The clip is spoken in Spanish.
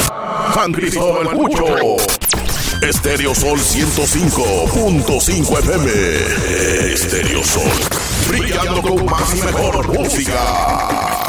San Cristóbal Pucho. Estéreo Sol 105.5 FM. Estéreo Sol. Brillando con más y mejor música.